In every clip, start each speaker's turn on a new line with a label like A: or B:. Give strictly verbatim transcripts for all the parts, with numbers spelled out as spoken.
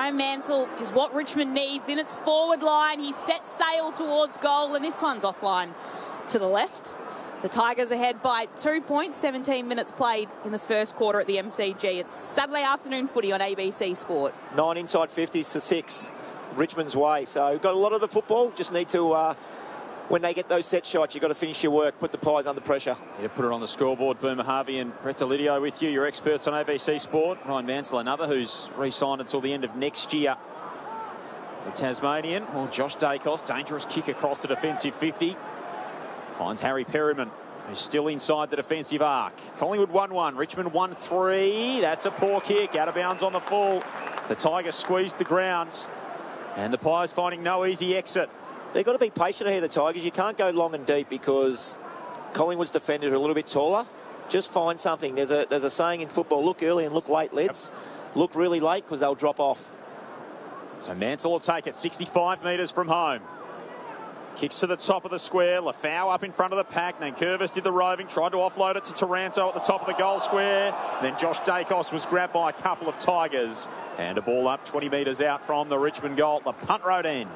A: Ryan Mansell is what Richmond needs in its forward line. He sets sail towards goal, and this one's offline to the left. The Tigers ahead by two points, seventeen minutes played in the first quarter at the M C G. It's Saturday afternoon footy on A B C Sport.
B: Nine inside fifties to six, Richmond's way. So we've got a lot of the football. Just need to, uh, when they get those set shots, you've got to finish your work, put the Pies under pressure.
C: Yeah, put it on the scoreboard. Boomer Harvey and Brett Delidio with you, your experts on A B C Sport. Ryan Mansell, another who's re-signed until the end of next year. The Tasmanian, or Josh Dacos, dangerous kick across the defensive fifty. Finds Harry Perryman, who's still inside the defensive arc. Collingwood one one, Richmond one three. That's a poor kick, out of bounds on the full. The Tigers squeezed the ground, and the Pies finding no easy exit.
B: They've got to be patient here, the Tigers. You can't go long and deep because Collingwood's defenders are a little bit taller. Just find something. There's a there's a saying in football, look early and look late, lads. Yep. Look really late because they'll drop off.
C: So Mansell will take it sixty-five metres from home. Kicks to the top of the square. Lafau up in front of the pack. Nankervis did the roving, tried to offload it to Taranto at the top of the goal square. Then Josh Dacos was grabbed by a couple of Tigers. And a ball up twenty metres out from the Richmond goal at the punt road end.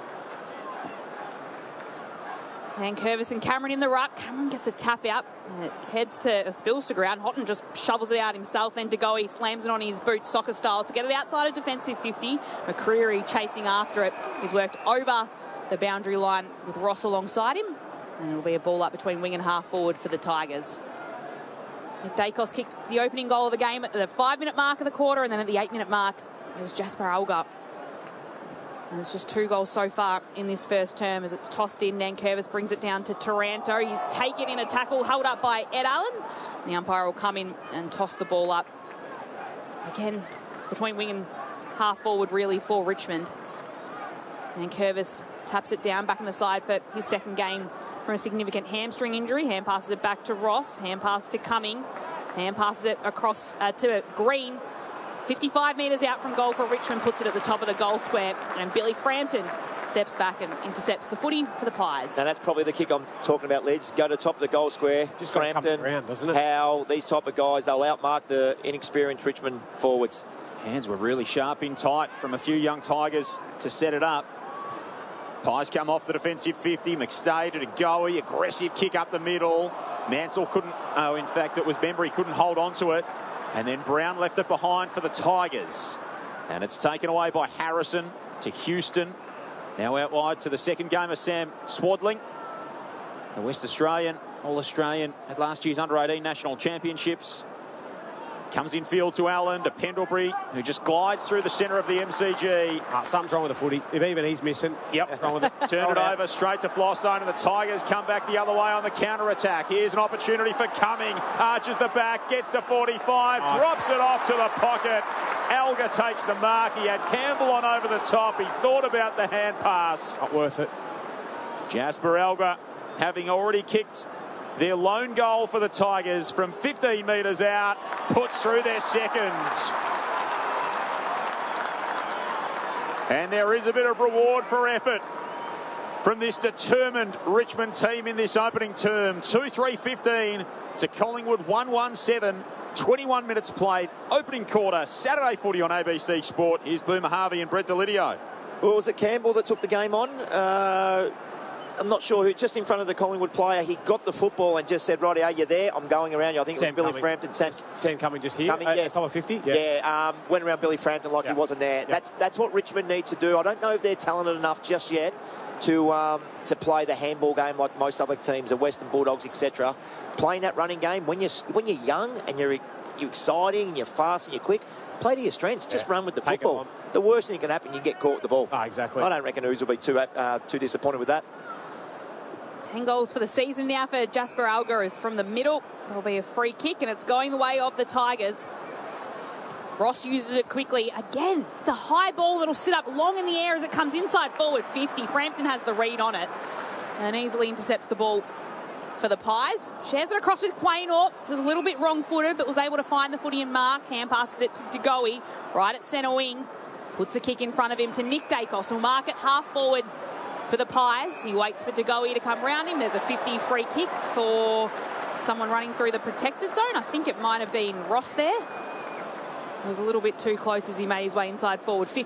A: Nankervis and Cameron in the ruck. Cameron gets a tap out. It heads to, uh, spills to ground. Houghton just shovels it out himself. Then DeGoey slams it on his boot soccer style to get it outside of defensive fifty. McCreery chasing after it. He's worked over the boundary line with Ross alongside him, and it'll be a ball up between wing and half forward for the Tigers. Dacos kicked the opening goal of the game at the five minute mark of the quarter, and then at the eight minute mark it was Jasper Alger. And it's just two goals so far in this first term as it's tossed in. Nankervis brings it down to Taranto. He's taken in a tackle held up by Ed Allen. The umpire will come in and toss the ball up again between wing and half forward really for Richmond. Nankervis taps it down back in the side for his second game from a significant hamstring injury. Hand passes it back to Ross. Hand pass to Cumming. Hand passes it across uh, to Green. fifty-five metres out from goal for Richmond, puts it at the top of the goal square. And Billy Frampton steps back and intercepts the footy for the Pies.
B: And that's probably the kick I'm talking about, Lids. Go to the top of the goal square.
D: Just
B: Frampton,
D: around, doesn't it?
B: Howe, these type of guys, they'll outmark the inexperienced Richmond forwards.
C: Hands were really sharp in tight from a few young Tigers to set it up. Pies come off the defensive fifty. McStay to Goey. Aggressive kick up the middle. Mansell couldn't, oh, in fact, it was Bembry, couldn't hold on to it. And then Brown left it behind for the Tigers. And it's taken away by Harrison to Houston. Now out wide to the second game of Sam Swadling. The West Australian, All-Australian at last year's under eighteen National Championships. Comes in field to Allen, to Pendlebury, who just glides through the centre of the M C G.
D: Ah, something's wrong with the footy. If even he's missing.
C: Yep.
D: Wrong with it.
C: Turned it over straight to Flostone, and the Tigers come back the other way on the counter-attack. Here's an opportunity for Cumming. Arches the back, gets to forty-five, oh. drops it off to the pocket. Alger takes the mark. He had Campbell on over the top. He thought about the hand pass.
D: Not worth it.
C: Jasper Alger, having already kicked their lone goal for the Tigers from fifteen metres out, puts through their second. And there is a bit of reward for effort from this determined Richmond team in this opening term. two three fifteen to Collingwood one one seven. twenty-one minutes played. Opening quarter. Saturday footy on A B C Sport. Here's Boomer Harvey and Brett Delidio.
B: Well, was it Campbell that took the game on? Uh... I'm not sure who, just in front of the Collingwood player, he got the football and just said, righty, are you there? I'm going around you. I think
D: Sam
B: it was Billy
D: Cumming.
B: Frampton. Sam,
D: Sam Cumming just here,
B: Cumming,
D: uh,
B: yes.
D: top of fifty?
B: Yeah, yeah um, went around Billy Frampton like
D: yeah.
B: he wasn't there.
D: Yeah.
B: That's that's what Richmond need to do. I don't know if they're talented enough just yet to um, to play the handball game like most other teams, the Western Bulldogs, et cetera. Playing that running game, when you're, when you're young and you're, you're exciting and you're fast and you're quick, play to your strengths. Just
D: yeah.
B: run with the
D: Take
B: football. The worst thing that can happen, you get caught with the ball.
D: Ah, exactly.
B: I don't reckon Ooze will be too, uh, too disappointed with that.
A: ten goals for the season now for Jasper Alger is from the middle. There'll be a free kick, and it's going the way of the Tigers. Ross uses it quickly. Again, it's a high ball that'll sit up long in the air as it comes inside forward fifty. Frampton has the read on it and easily intercepts the ball for the Pies. Shares it across with Quaynor. Was a little bit wrong-footed, but was able to find the footy and mark. Hand passes it to DeGoey right at centre wing. Puts the kick in front of him to Nick Dacos, who'll mark it half forward for the Pies. He waits for DeGoey to come round him. There's a fifty free kick for someone running through the protected zone. I think it might have been Ross there. It was a little bit too close as he made his way inside forward.